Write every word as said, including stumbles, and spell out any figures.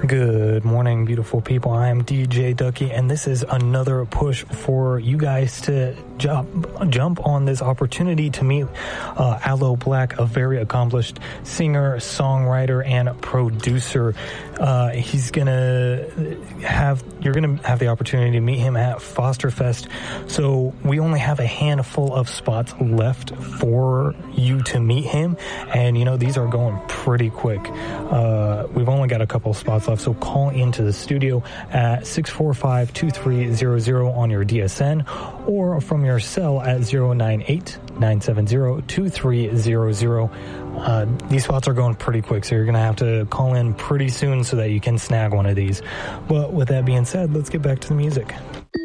Good morning, beautiful people. I am D J Ducky, and this is another push for you guys to jump jump on this opportunity to meet uh, Aloe Blacc, a very accomplished singer, songwriter, and producer. Uh, he's gonna have you're gonna have the opportunity to meet him at Fosterfest. So we only have a handful of spots left for you to meet him, and you know these are going pretty quick. Uh, we've only got a couple of spots left, so call into the studio at six four five, two three zero zero on your D S N or from your cell at zero nine eight, nine seven zero, two three zero zero. Uh, these spots are going pretty quick, so you're going to have to call in pretty soon so that you can snag one of these. But with that being said, let's get back to the music.